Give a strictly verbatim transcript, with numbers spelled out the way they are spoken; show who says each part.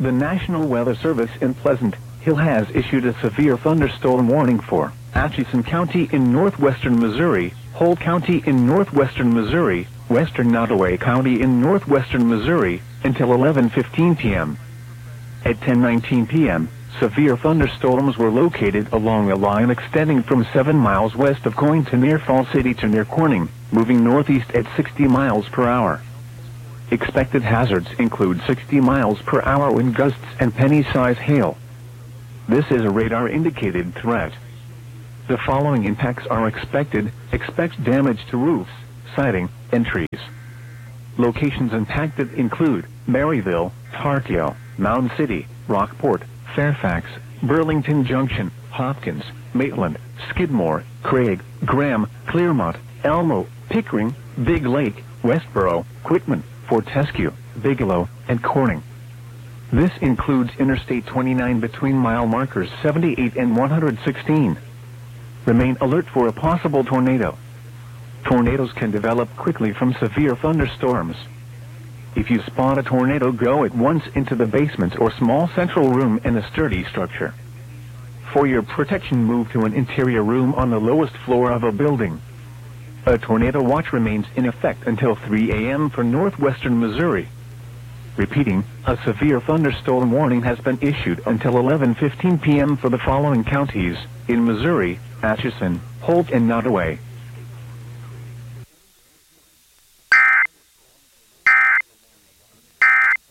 Speaker 1: The National Weather Service in Pleasant Hill has issued a severe thunderstorm warning for Atchison County in northwestern Missouri, Holt County in northwestern Missouri, western Nottoway County in northwestern Missouri, until eleven fifteen p m At ten nineteen p m, severe thunderstorms were located along a line extending from seven miles west of Coyne near Fall City to near Corning, moving northeast at sixty miles per hour. Expected hazards include sixty miles per hour wind gusts and penny-size hail. This is a radar-indicated threat. The following impacts are expected. Expect damage to roofs, siding, and trees. Locations impacted include Maryville, Hartdale, Mound City, Rockport, Fairfax, Burlington Junction, Hopkins, Maitland, Skidmore, Craig, Graham, Clearmont, Elmo, Pickering, Big Lake, Westboro, Quitman, Fortescue, Bigelow, and Corning. This includes Interstate twenty-nine between mile markers seventy-eight and one hundred sixteen. Remain alert for a possible tornado. Tornadoes can develop quickly from severe thunderstorms. If you spot a tornado, go at once into the basement or small central room in a sturdy structure. For your protection, move to an interior room on the lowest floor of a building. A tornado watch remains in effect until three a m for northwestern Missouri. Repeating, a severe thunderstorm warning has been issued until eleven fifteen p m for the following counties in Missouri: Atchison, Holt, and Nottoway.